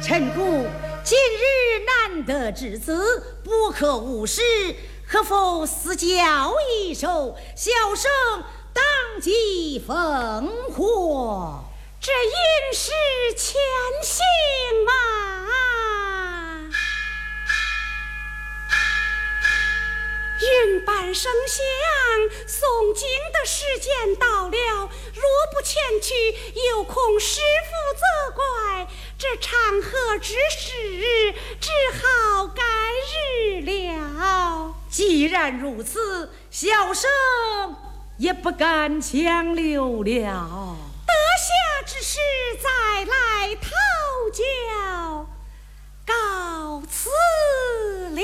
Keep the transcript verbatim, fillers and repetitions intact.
陈姑，今日难得之子，不可无视，可否私教一手，小生当即奉还？ 这应是前行啊！云板圣相，诵经的时间到了，若不前去，有恐师父责怪。这长河之事，只好改日了。 既然如此，小生也不敢强留了。 得下之事再来讨教，告辞。